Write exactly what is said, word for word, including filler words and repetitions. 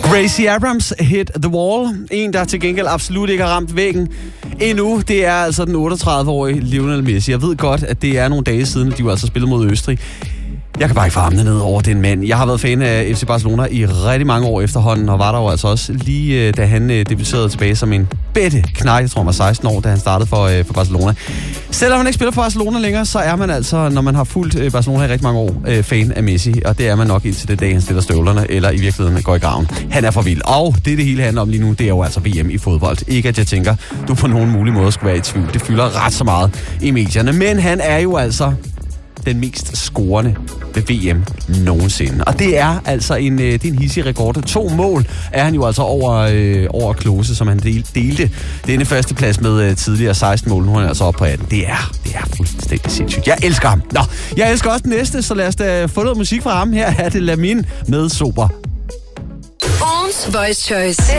Gracie Abrams hit the wall. En, der til gengæld absolut ikke har ramt væggen endnu. Det er altså den otteogtredive-årige Lionel Messi. Jeg ved godt, at det er nogle dage siden, at de jo altså spillede mod Østrig. Jeg kan bare ikke få armene ned over den mand. Jeg har været fan af F C Barcelona i rigtig mange år efterhånden, og var der jo altså også lige, da han debuterede tilbage som en bette knægt. Jeg tror, han var seksten år, da han startede for, for Barcelona. Selvom han ikke spiller for Barcelona længere, så er man altså, når man har fulgt Barcelona i rigtig mange år, fan af Messi. Og det er man nok indtil det dag, han stiller støvlerne, eller i virkeligheden går i graven. Han er for vild. Og det, det hele handler om lige nu, det er jo altså V M i fodbold. Ikke at jeg tænker, du på nogen mulig måde skulle være i tvivl. Det fylder ret så meget i medierne. Men han er jo altså den mest scorende ved V M nogensinde. Og det er altså en, det er en hissig rekord. To mål er han jo altså over, øh, over Klose, som han del, delte denne første plads med øh, tidligere seksten mål. Nu er han altså oppe på atten. Det er, det er fuldstændig sindssygt. Jeg elsker ham. Nå, jeg elsker også den næste, så lad os da få noget musik fra ham. Her er det Lamin med Sober. Ugens Voice Choice.